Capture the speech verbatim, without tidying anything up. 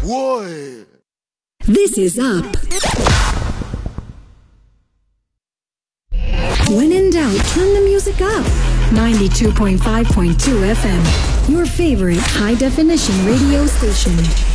Boy. This is Up. When in doubt, turn the music up. ninety-two point five point two F M, your favorite high-definition radio station.